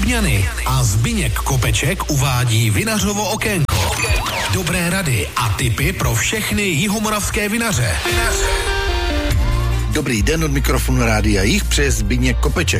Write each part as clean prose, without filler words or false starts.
Dubňany a Zbyněk Kopeček uvádí Vinařovo okénko. Dobré rady a tipy pro všechny jihomoravské vinaře. Dobrý den, od mikrofonu Rádia Jih přeje Zbyněk Kopeček.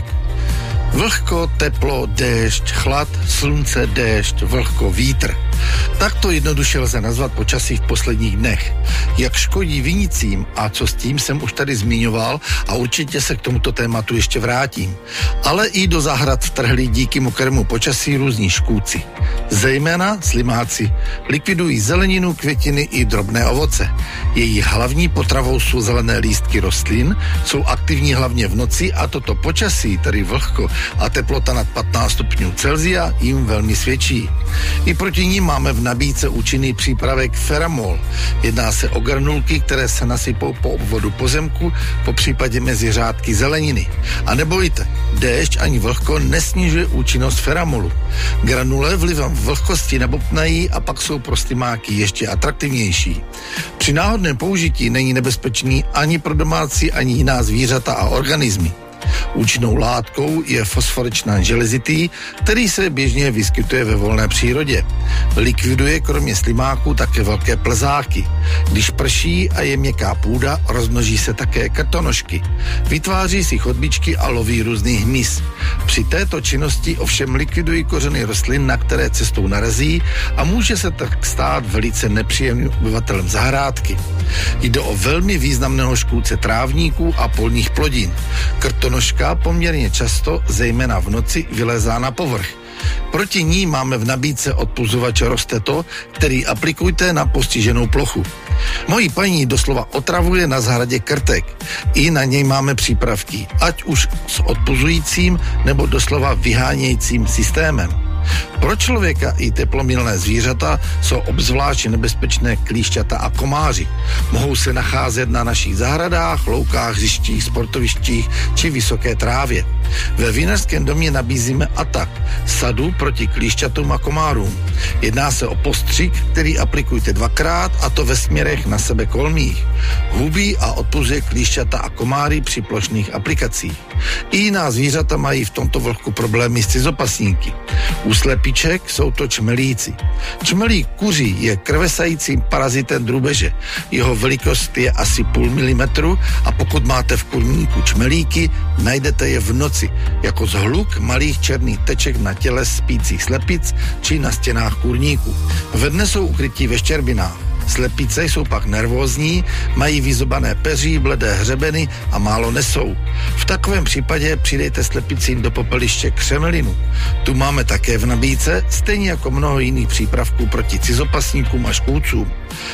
Vlhko, teplo, déšť, chlad, slunce, déšť, vlhko, vítr. Tak to jednoduše lze nazvat počasí v posledních dnech. Jak škodí vinicím a co s tím jsem už tady zmiňoval a určitě se k tomuto tématu ještě vrátím. Ale i do zahrad vtrhli díky mokrému počasí různí škůdci. Zejména slimáci likvidují zeleninu, květiny i drobné ovoce. Jejich hlavní potravou jsou zelené lístky rostlin, jsou aktivní hlavně v noci a toto počasí, tedy vlhko a teplota nad 15 stupňů Celsia, jim velmi svědčí. I proti ním máme v nabídce účinný přípravek Feramol. Jedná se o granulky, které se nasypou po obvodu pozemku, po případě mezi řádky zeleniny. A nebojte, déšť ani vlhko nesnižuje účinnost Feramolu. Granule vlivem vlhkosti nebobtnají a pak jsou pro slimáky ještě atraktivnější. Při náhodném použití není nebezpečný ani pro domácí, ani jiná zvířata a organismy. Účinnou látkou je fosforečnan železitý, který se běžně vyskytuje ve volné přírodě. Likviduje kromě slimáků také velké plzáky. Když prší a je měkká půda, rozmnoží se také krtonožky. Vytváří si chodbičky a loví různý hmyz. Při této činnosti ovšem likvidují kořeny rostlin, na které cestou narazí, a může se tak stát velice nepříjemným obyvatelem zahrádky. Jde o velmi významného škůdce trávníků a polních plodin. Krtonožka poměrně často, zejména v noci, vylezá na povrch. Proti ní máme v nabídce odpuzovač Rosteto, který aplikujte na postiženou plochu. Mojí paní doslova otravuje na zahradě krtek. I na něj máme přípravky, ať už s odpuzujícím nebo doslova vyhánějícím systémem. Pro člověka i teplomilné zvířata jsou obzvláště nebezpečné klíšťata a komáři. Mohou se nacházet na našich zahradách, loukách, hřištích, sportovištích či vysoké trávě. Ve vinařském domě nabízíme Atak, sadu proti klíšťatům a komárům. Jedná se o postřik, který aplikujte 2krát, a to ve směrech na sebe kolmých. Hubí a odpuzuje klíšťata a komáry při plošných aplikacích. I jiná zvířata mají v tomto vlhku problémy s cizopasníky. U slepiček jsou to čmelíci. Čmelík kuří je krvesajícím parazitem drůbeže. Jeho velikost je asi 0,5 milimetru a pokud máte v kurníku čmelíky, najdete je v noci jako zhluk malých černých teček na těle spících slepic či na stěnách kurníku. Ve dne jsou ukrytí ve štěrbinách. Slepice jsou pak nervózní, mají vyzobané peří, bledé hřebeny a málo nesou. V takovém případě přidejte slepicím do popeliště křemelinu. Tu máme také v nabídce, stejně jako mnoho jiných přípravků proti cizopasníkům a škůdcům.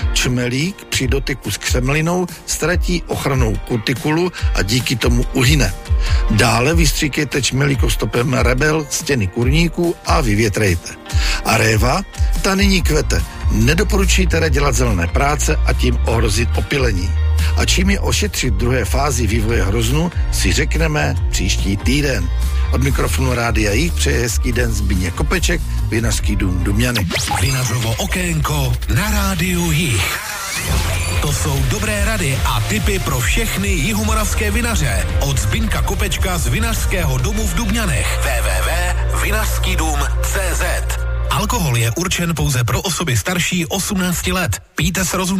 Čmelík při dotyku s křemelinou ztratí ochrannou kutikulu a díky tomu uhyne. Dále vystříkejte čmelíkostopem Rebel stěny kurníků a vyvětrejte. A réva, ta nyní kvete. Nedoporučuji teda dělat zelené práce a tím ohrozit opylení. A čím je ošetřit druhé fázi vývoje hroznu, si řekneme příští týden. Od mikrofonu Rádia Jih přeje hezký den Zbyněk Kopeček, Vinařský dům Dubňany. Vinařovo okénko na Rádiu Jih. To jsou dobré rady a tipy pro všechny jihomoravské vinaře. Od Zbyňka Kopečka z Vinařského domu v Dubňanech. www.vinařskydům.cz. Alkohol je určen pouze pro osoby starší 18 let. Pijte s rozumem.